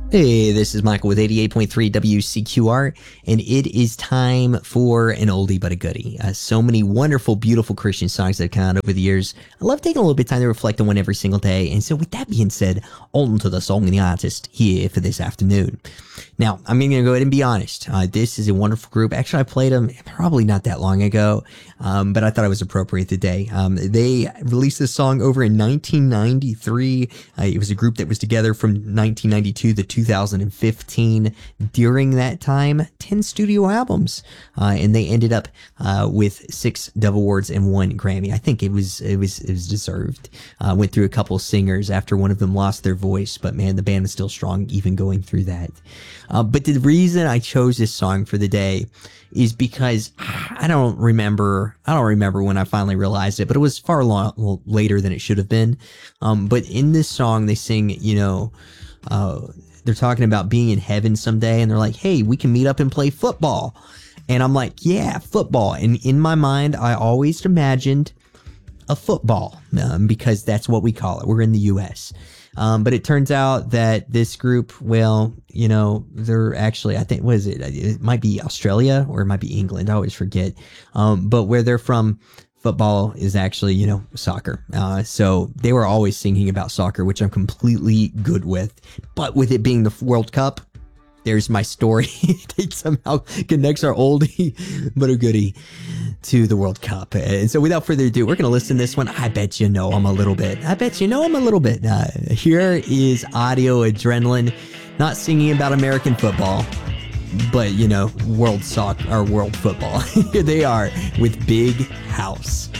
Hey, this is Michael with 88.3 WCQR, and it is time for an oldie but a goodie. So many wonderful, beautiful Christian songs that have come out over the years. I love taking a little bit of time to reflect on one every single day, and so with that being said, on to the song and the artist here for this afternoon. Now, I'm going to go ahead and be honest. This is a wonderful group. Actually, I played them probably not that long ago, but I thought it was appropriate today. They released this song over in 1993. It was a group that was together from 1992 to 2015. During that time, 10 studio albums, and they ended up with 6 Dove Awards and 1 Grammy. I think it was deserved. Went through a couple of singers after one of them lost their voice, but man, the band was still strong even going through that. But the reason I chose this song for the day is because I don't remember when I finally realized it, but it was far later than it should have been. But in this song, they sing, they're talking about being in heaven someday, and they're like, hey, we can meet up and play football. And I'm like, yeah, football. And in my mind, I always imagined a football, because that's what we call it. We're in the U.S. But it turns out that this group, well, they're actually, I think, what is it? It might be Australia or it might be England. I always forget. But where they're from, football is actually, soccer. So they were always singing about soccer, which I'm completely good with. But with it being the World Cup, there's my story. It somehow connects our oldie but a goodie to the World Cup. And so without further ado, we're going to listen to this one. I bet you know I'm a little bit. Here is Audio Adrenaline, not singing about American football, but, world soccer or world football. Here they are with Big House.